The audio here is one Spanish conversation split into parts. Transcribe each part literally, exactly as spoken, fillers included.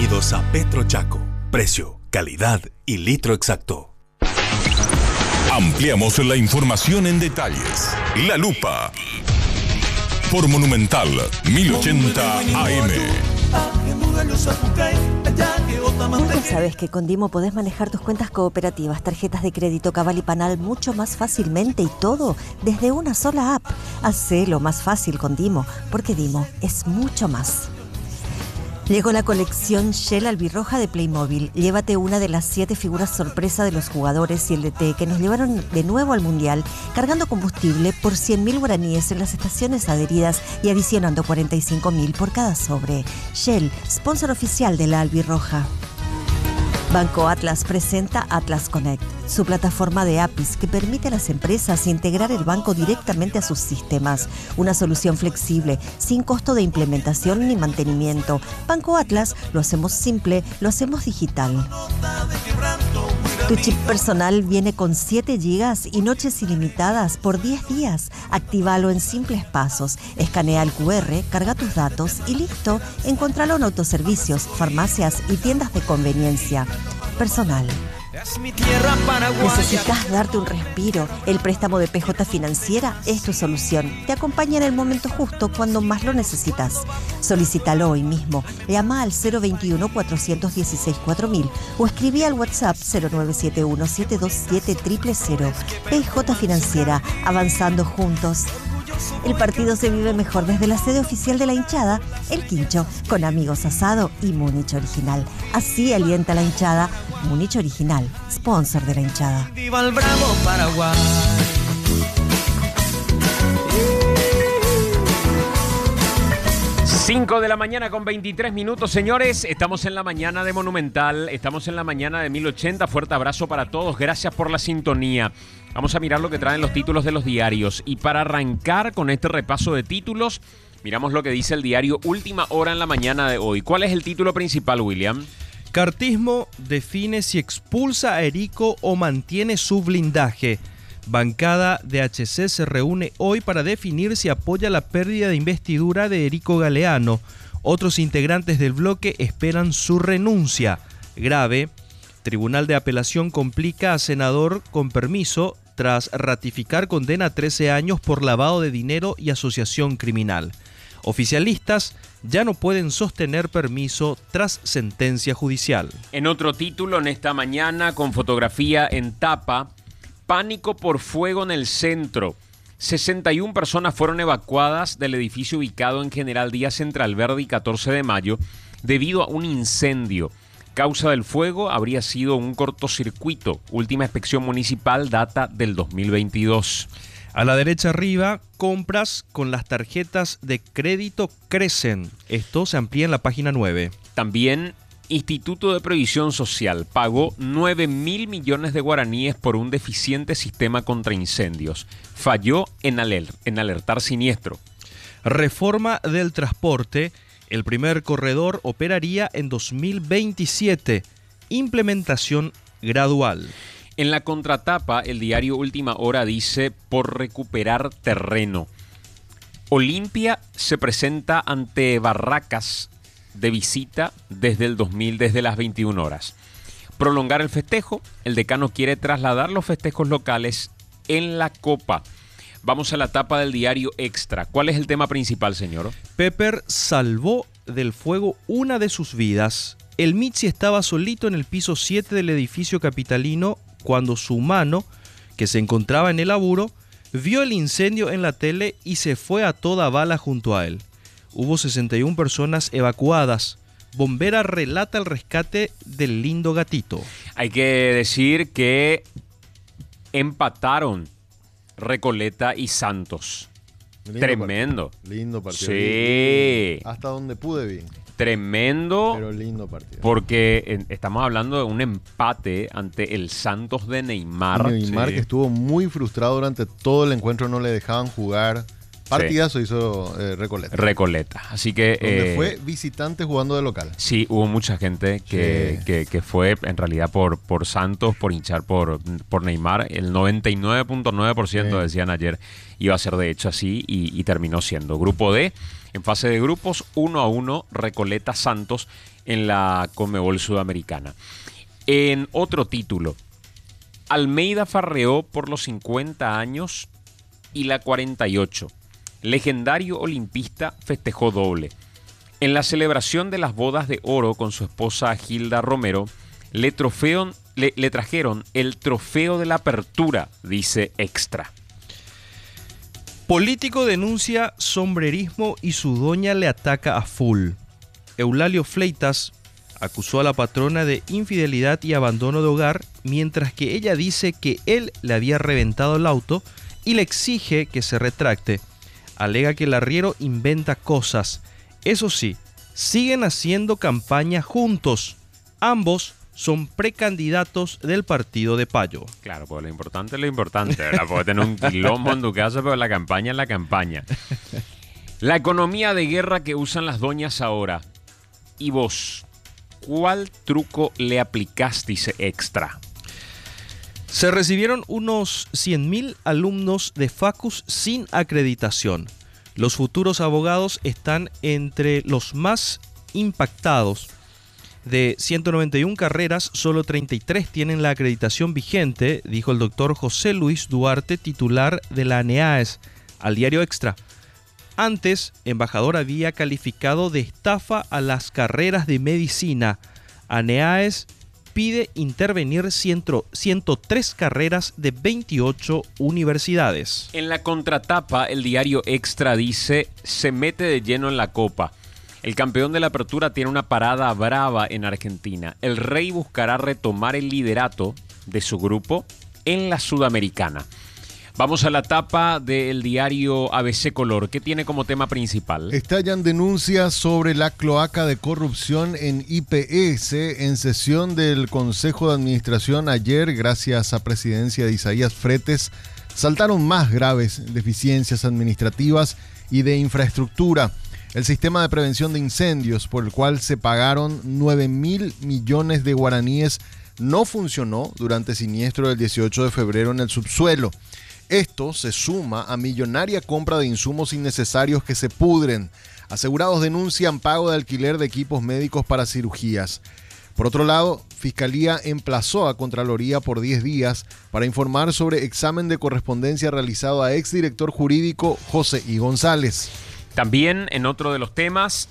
Bienvenidos a Petrochaco. Precio, calidad y litro exacto. Ampliamos la información en detalles. La Lupa. Por Monumental mil ochenta A M. ¿Tú sabes que con Dimo podés manejar tus cuentas cooperativas, tarjetas de crédito, Cabal y Panal mucho más fácilmente y todo desde una sola app? Hacelo más fácil con Dimo, porque Dimo es mucho más. Llegó la colección Shell Albirroja de Playmobil. Llévate una de las siete figuras sorpresa de los jugadores y el D T que nos llevaron de nuevo al Mundial, cargando combustible por cien mil guaraníes en las estaciones adheridas y adicionando cuarenta y cinco mil por cada sobre. Shell, sponsor oficial de la Albirroja. Banco Atlas presenta Atlas Connect, su plataforma de A P Is que permite a las empresas integrar el banco directamente a sus sistemas. Una solución flexible, sin costo de implementación ni mantenimiento. Banco Atlas, lo hacemos simple, lo hacemos digital. Tu chip personal viene con siete gigas y noches ilimitadas por diez días. Actívalo en simples pasos. Escanea el cu erre, carga tus datos y listo. Encontralo en autoservicios, farmacias y tiendas de conveniencia. Personal. ¿Necesitas darte un respiro? El préstamo de P J Financiera es tu solución. Te acompaña en el momento justo cuando más lo necesitas. Solicítalo hoy mismo. Llama al cero veintiuno, cuatrocientos dieciséis, cuatro mil o escribí al WhatsApp cero nueve siete uno, siete dos siete, cero cero cero. P J Financiera, avanzando juntos. El partido se vive mejor desde la sede oficial de la hinchada, El Quincho, con amigos asado y Múnich Original. Así alienta la hinchada. Múnich Original, sponsor de la hinchada. ¡Viva el Bravo Paraguay! cinco de la mañana con veintitrés minutos, señores. Estamos en la mañana de Monumental, estamos en la mañana de mil ochenta. Fuerte abrazo para todos, gracias por la sintonía. Vamos a mirar lo que traen los títulos de los diarios. Y para arrancar con este repaso de títulos, miramos lo que dice el diario Última Hora en la mañana de hoy. ¿Cuál es el título principal, William? Cartismo define si expulsa a Erico o mantiene su blindaje. Bancada de H C se reúne hoy para definir si apoya la pérdida de investidura de Erico Galeano. Otros integrantes del bloque esperan su renuncia. Grave. Tribunal de Apelación complica a senador con permiso tras ratificar condena a trece años por lavado de dinero y asociación criminal. Oficialistas ya no pueden sostener permiso tras sentencia judicial. En otro título, en esta mañana, con fotografía en tapa, pánico por fuego en el centro. sesenta y una personas fueron evacuadas del edificio ubicado en General Díaz entre Alberdi y catorce de mayo debido a un incendio. Causa del fuego habría sido un cortocircuito. Última inspección municipal data del dos mil veintidós. A la derecha arriba, compras con las tarjetas de crédito crecen. Esto se amplía en la página nueve. También Instituto de Previsión Social pagó nueve mil millones de guaraníes por un deficiente sistema contra incendios. Falló en, aler- en alertar siniestro. Reforma del transporte. El primer corredor operaría en dos mil veintisiete. Implementación gradual. En la contratapa, el diario Última Hora dice por recuperar terreno. Olimpia se presenta ante Barracas de visita desde el dos mil, desde las veintiuna horas. Prolongar el festejo, el decano quiere trasladar los festejos locales en la Copa. Vamos a la tapa del diario Extra. ¿Cuál es el tema principal, señor? Pepper salvó del fuego una de sus vidas. El Mitzi estaba solito en el piso siete del edificio capitalino cuando su mano, que se encontraba en el laburo, vio el incendio en la tele y se fue a toda bala junto a él. Hubo sesenta y una personas evacuadas. Bombera relata el rescate del lindo gatito. Hay que decir que empataron Recoleta y Santos. Lindo Tremendo. Partido. Lindo partido. Sí. Hasta donde pude bien. Tremendo. Pero lindo partido. Porque eh, estamos hablando de un empate ante el Santos de Neymar. Neymar sí. que estuvo muy frustrado durante todo el encuentro, no le dejaban jugar. Partidazo sí. hizo eh, Recoleta. Recoleta. Así que... Donde eh, fue visitante jugando de local. Sí, hubo mucha gente que, Sí. que, que fue en realidad por, por Santos, por hinchar por, por Neymar. El noventa y nueve punto nueve por ciento Sí. decían ayer iba a ser de hecho así y, y terminó siendo. Grupo D, en fase de grupos, uno a uno, Recoleta Santos. en la Conmebol Sudamericana. En otro título, Almeida farreó por los cincuenta años y la cuarenta y ocho. Legendario olimpista festejó doble. En la celebración de las bodas de oro con su esposa Gilda Romero, le, trofeon, le, le trajeron el trofeo de la apertura, dice Extra. Político denuncia sombrerismo y su doña le ataca a full. Eulalio Fleitas acusó a la patrona de infidelidad y abandono de hogar, mientras que ella dice que él le había reventado el auto y le exige que se retracte. Alega que el arriero inventa cosas. Eso sí, siguen haciendo campaña juntos. Ambos son precandidatos del partido de Payo. Claro, pues lo importante es lo importante, ¿verdad? Puede tener un quilombo en tu casa, pero la campaña es la campaña. La economía de guerra que usan las doñas ahora. ¿Y vos? ¿Cuál truco le aplicás? Dice Extra. Se recibieron unos cien mil alumnos de Facus sin acreditación. Los futuros abogados están entre los más impactados. De ciento noventa y una carreras, solo treinta y tres tienen la acreditación vigente, dijo el doctor José Luis Duarte, titular de la ANEAES, al diario Extra. Antes, embajador había calificado de estafa a las carreras de medicina. ANEAES pide intervenir ciento tres carreras de veintiocho universidades. En la contratapa, el diario Extra dice, se mete de lleno en la Copa. El campeón de la Apertura tiene una parada brava en Argentina. El Rey buscará retomar el liderato de su grupo en la Sudamericana. Vamos a la tapa del diario A B C Color. ¿Qué tiene como tema principal? Estallan denuncias sobre la cloaca de corrupción en I P S. En sesión del Consejo de Administración ayer, gracias a presidencia de Isaías Fretes, saltaron más graves deficiencias administrativas y de infraestructura. El sistema de prevención de incendios, por el cual se pagaron nueve mil millones de guaraníes, no funcionó durante el siniestro del dieciocho de febrero en el subsuelo. Esto se suma a millonaria compra de insumos innecesarios que se pudren. Asegurados denuncian pago de alquiler de equipos médicos para cirugías. Por otro lado, Fiscalía emplazó a Contraloría por diez días para informar sobre examen de correspondencia realizado a exdirector jurídico José I. González. También en otro de los temas,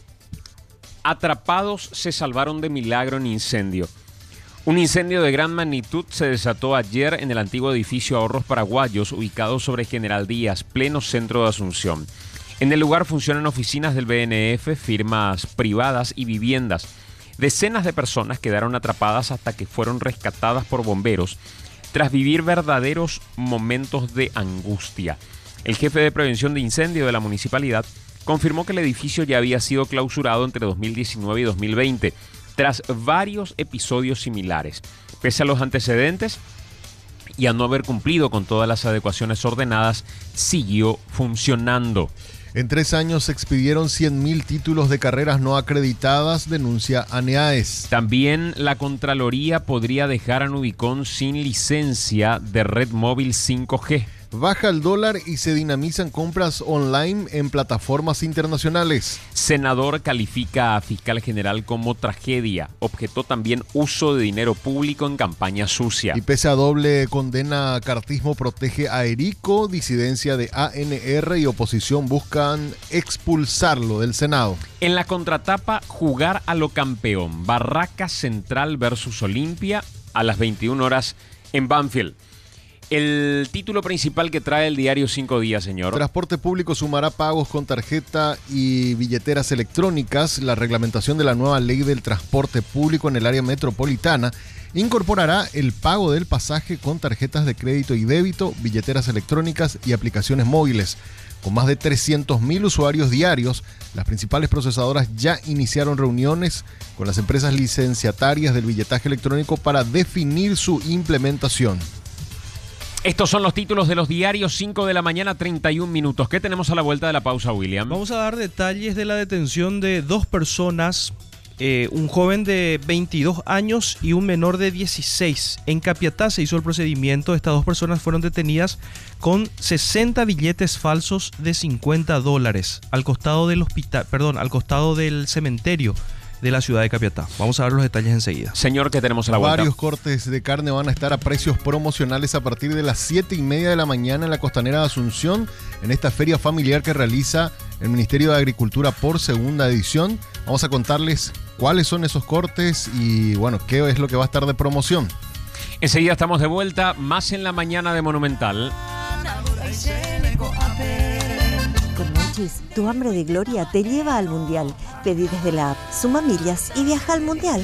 atrapados se salvaron de milagro en incendio. Un incendio de gran magnitud se desató ayer en el antiguo edificio Ahorros Paraguayos, ubicado sobre General Díaz, pleno centro de Asunción. En el lugar funcionan oficinas del B N F, firmas privadas y viviendas. Decenas de personas quedaron atrapadas hasta que fueron rescatadas por bomberos, tras vivir verdaderos momentos de angustia. El jefe de prevención de incendio de la municipalidad confirmó que el edificio ya había sido clausurado entre dos mil diecinueve y dos mil veinte, tras varios episodios similares. Pese a los antecedentes y a no haber cumplido con todas las adecuaciones ordenadas, siguió funcionando. En tres años se expidieron cien mil títulos de carreras no acreditadas, denuncia ANEAES. También la Contraloría podría dejar a Nubicon sin licencia de red móvil cinco G. Baja el dólar y se dinamizan compras online en plataformas internacionales. Senador califica a fiscal general como tragedia. Objetó también uso de dinero público en campaña sucia. Y pese a doble condena, cartismo protege a Erico. Disidencia de A N R y oposición buscan expulsarlo del Senado. En la contratapa, jugar a lo campeón. Barracas Central versus Olimpia a las veintiuna horas en Banfield. El título principal que trae el diario Cinco Días, señor. Transporte público sumará pagos con tarjeta y billeteras electrónicas. La reglamentación de la nueva ley del transporte público en el área metropolitana incorporará el pago del pasaje con tarjetas de crédito y débito, billeteras electrónicas y aplicaciones móviles. Con más de trescientos mil usuarios diarios, las principales procesadoras ya iniciaron reuniones con las empresas licenciatarias del billetaje electrónico para definir su implementación. Estos son los títulos de los diarios, cinco de la mañana, treinta y un minutos. ¿Qué tenemos a la vuelta de la pausa, William? Vamos a dar detalles de la detención de dos personas, eh, un joven de veintidós años y un menor de dieciséis. En Capiatá se hizo el procedimiento. Estas dos personas fueron detenidas con sesenta billetes falsos de cincuenta dólares al costado del hospital, perdón, al costado del cementerio de la ciudad de Capiatá. Vamos a ver los detalles enseguida. Señor, que tenemos a la vuelta. Varios cortes de carne van a estar a precios promocionales a partir de las siete y media de la mañana en la costanera de Asunción, en esta feria familiar que realiza el Ministerio de Agricultura por segunda edición. Vamos a contarles cuáles son esos cortes y, bueno, qué es lo que va a estar de promoción. Enseguida estamos de vuelta, más en la mañana de Monumental. Con Monchis, tu hambre de gloria te lleva al Mundial. Pedí desde la app, suma millas y viaja al Mundial.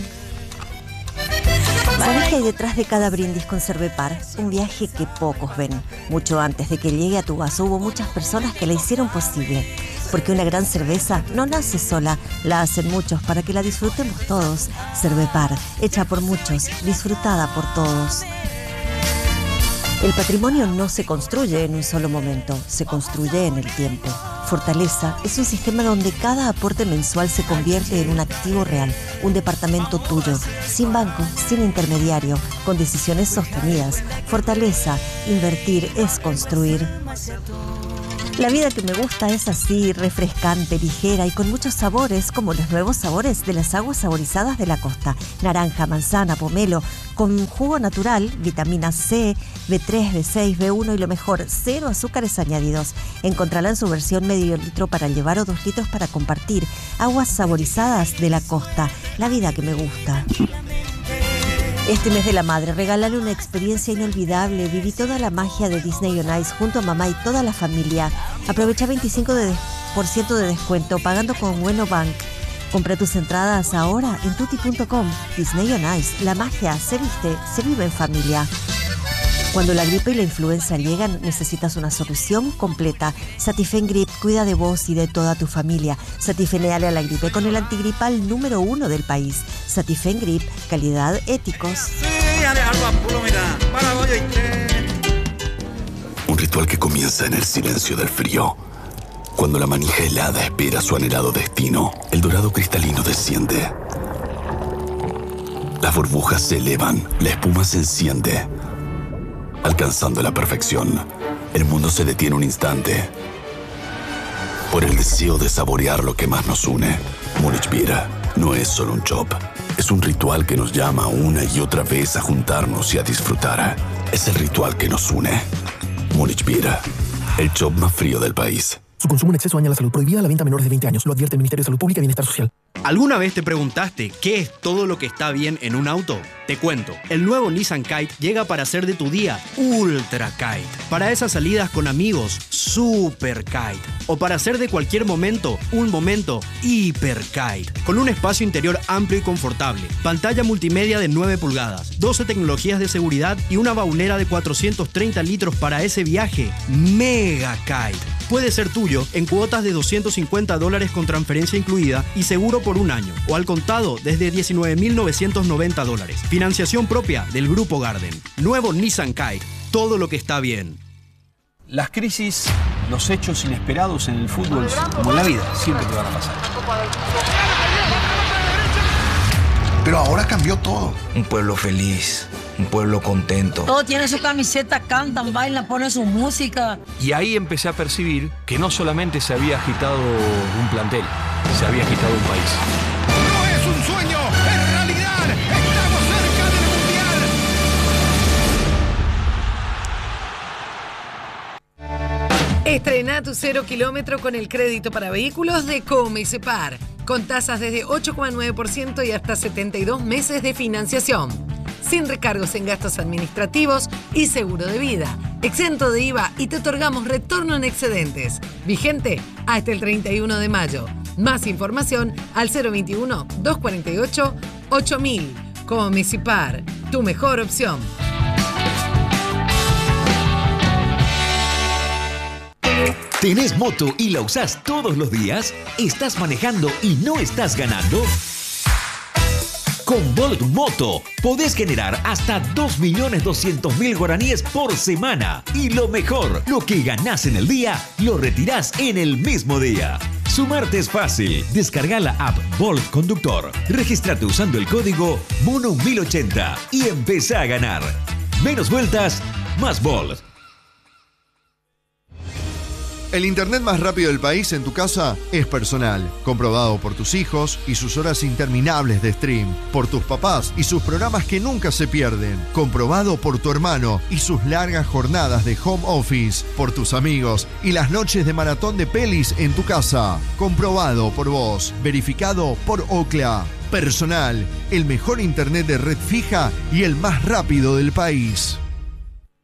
¿Sabes qué hay detrás de cada brindis con Cervepar? Un viaje que pocos ven. Mucho antes de que llegue a tu vaso hubo muchas personas que la hicieron posible. Porque una gran cerveza no nace sola, la hacen muchos para que la disfrutemos todos. Cervepar, hecha por muchos, disfrutada por todos. El patrimonio no se construye en un solo momento, se construye en el tiempo. Fortaleza es un sistema donde cada aporte mensual se convierte en un activo real, un departamento tuyo, sin banco, sin intermediario, con decisiones sostenidas. Fortaleza, invertir es construir. La vida que me gusta es así, refrescante, ligera y con muchos sabores, como los nuevos sabores de las aguas saborizadas de la costa. Naranja, manzana, pomelo, con jugo natural, vitamina C, B tres, B seis, B uno y lo mejor, cero azúcares añadidos. Encontrará en su versión medio litro para llevar o dos litros para compartir. Aguas saborizadas de la costa, la vida que me gusta. Este mes de la madre, regálale una experiencia inolvidable. Viví toda la magia de Disney on Ice junto a mamá y toda la familia. Aprovecha veinticinco por ciento de descuento pagando con Bueno Bank. Compra tus entradas ahora en tutti punto com. Disney on Ice, la magia se viste, se vive en familia. Cuando la gripe y la influenza llegan, necesitas una solución completa. Satifen Grip cuida de vos y de toda tu familia. Satifeneale a la gripe con el antigripal número uno del país. Satifen Grip, calidad, éticos. Un ritual que comienza en el silencio del frío. Cuando la manija helada espera su anhelado destino, el dorado cristalino desciende. Las burbujas se elevan, la espuma se enciende. Alcanzando la perfección, el mundo se detiene un instante. Por el deseo de saborear lo que más nos une, Múnich Beer no es solo un chop. Es un ritual que nos llama una y otra vez a juntarnos y a disfrutar. Es el ritual que nos une. Múnich Beer, el chop más frío del país. Su consumo en exceso daña la salud. Prohibida la venta a menores de veinte años. Lo advierte el Ministerio de Salud Pública y Bienestar Social. ¿Alguna vez te preguntaste qué es todo lo que está bien en un auto? Te cuento, el nuevo Nissan Kite llega para hacer de tu día Ultra Kite. Para esas salidas con amigos, Super Kite. O para hacer de cualquier momento un momento Hiper Kite. Con un espacio interior amplio y confortable, pantalla multimedia de nueve pulgadas, doce tecnologías de seguridad y una baulera de cuatrocientos treinta litros para ese viaje Mega Kite. Puede ser tuyo en cuotas de doscientos cincuenta dólares con transferencia incluida y seguro por un año, o al contado desde diecinueve mil novecientos noventa dólares. Financiación propia del Grupo Garden. Nuevo Nissan Kite. Todo lo que está bien. Las crisis, los hechos inesperados en el fútbol, como en la vida, siempre te van a pasar. Pero ahora cambió todo. Un pueblo feliz, un pueblo contento. Todo tiene su camiseta, cantan, bailan, ponen su música. Y ahí empecé a percibir que no solamente se había agitado un plantel, se había agitado un país. No es un sueño, es realidad. Estamos cerca del Mundial. Estrena tu cero kilómetro con el crédito para vehículos de Comisepar, con tasas desde ocho coma nueve por ciento y hasta setenta y dos meses de financiación. Sin recargos en gastos administrativos y seguro de vida. Exento de I V A y te otorgamos retorno en excedentes. Vigente hasta el treinta y uno de mayo. Más información al cero veintiuno, doscientos cuarenta y ocho, ocho mil. Comisipar, tu mejor opción. ¿Tenés moto y la usás todos los días? ¿Estás manejando y no estás ganando? Con Bolt Moto podés generar hasta dos millones doscientos mil guaraníes por semana. Y lo mejor, lo que ganás en el día, lo retirás en el mismo día. Sumarte es fácil. Descarga la app Bolt Conductor. Registrate usando el código Mono mil ochenta y empezá a ganar. Menos vueltas, más Bolt. El internet más rápido del país en tu casa es Personal, comprobado por tus hijos y sus horas interminables de stream, por tus papás y sus programas que nunca se pierden, comprobado por tu hermano y sus largas jornadas de home office, por tus amigos y las noches de maratón de pelis en tu casa, comprobado por vos, verificado por Ookla. Personal, el mejor internet de red fija y el más rápido del país.